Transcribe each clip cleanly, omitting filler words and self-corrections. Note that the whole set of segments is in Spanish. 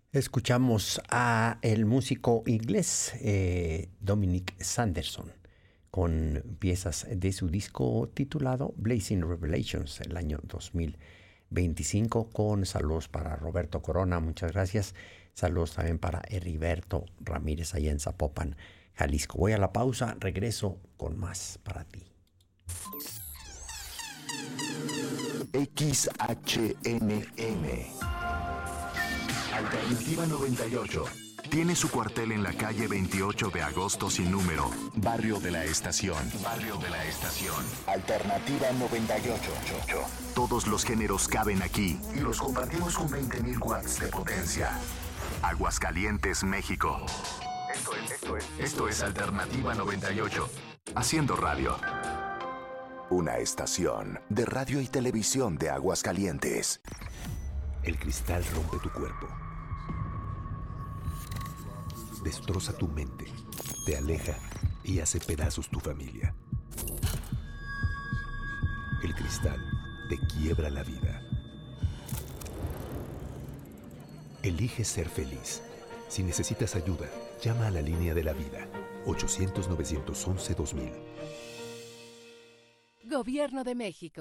Escuchamos a el músico inglés Dominic Sanderson con piezas de su disco titulado Blazing Revelations, el año 2025, con saludos para Roberto Corona, muchas gracias. Saludos también para Heriberto Ramírez allá en Zapopan, Jalisco. Voy a la pausa, regreso con más para ti. XHNM Alternativa 98 tiene su cuartel en la calle 28 de agosto sin número, Barrio de la Estación. Barrio de la Estación. Alternativa 98. Todos los géneros caben aquí y los compartimos con 20.000 watts de potencia. Aguascalientes, México. Esto es Alternativa 98. Haciendo radio. Una estación de radio y televisión de Aguascalientes. El cristal rompe tu cuerpo. Destroza tu mente, te aleja y hace pedazos tu familia. El cristal te quiebra la vida. Elige ser feliz. Si necesitas ayuda, llama a la línea de la vida, 800-911-2000. Gobierno de México.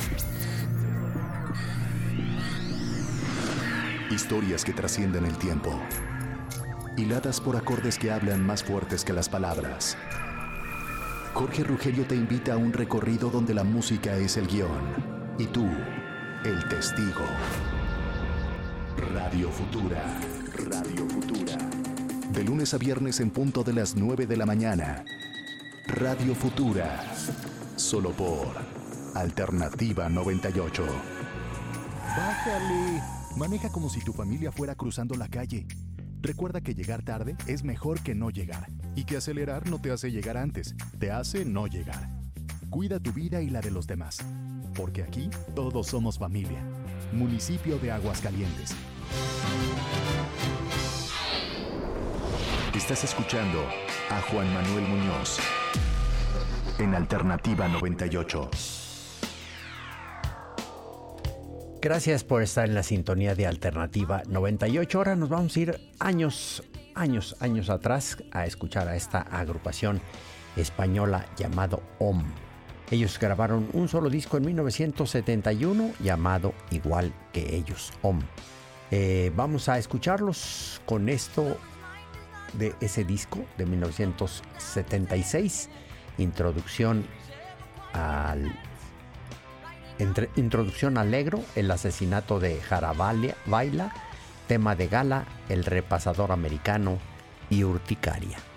Historias que trascienden el tiempo. Hiladas por acordes que hablan más fuertes que las palabras. Jorge Rugelio te invita a un recorrido donde la música es el guión y tú, el testigo. Radio Futura. Radio Futura. De lunes a viernes en punto de las 9 de la mañana. Radio Futura. Solo por Alternativa 98. ¡Bájale! Maneja como si tu familia fuera cruzando la calle. Recuerda que llegar tarde es mejor que no llegar. Y que acelerar no te hace llegar antes, te hace no llegar. Cuida tu vida y la de los demás. Porque aquí todos somos familia. Municipio de Aguascalientes. Estás escuchando a Juan Manuel Muñoz en Alternativa 98. Gracias por estar en la sintonía de Alternativa 98. Ahora nos vamos a ir años atrás a escuchar a esta agrupación española llamado OM. Ellos grabaron un solo disco en 1971 llamado igual que ellos, OM. Vamos a escucharlos con esto de ese disco de 1976, Introducción Alegro, El asesinato de Jarabaila, Tema de Gala, El repasador americano y Urticaria.